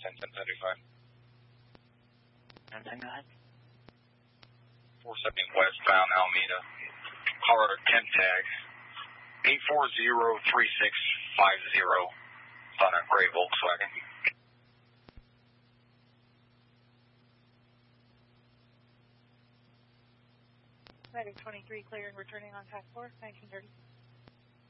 1035. 10, go ahead. 470 westbound Alameda. Car temp tag 8403650. It's on a gray Volkswagen. Medic 23 clear and returning on task 4, 1930.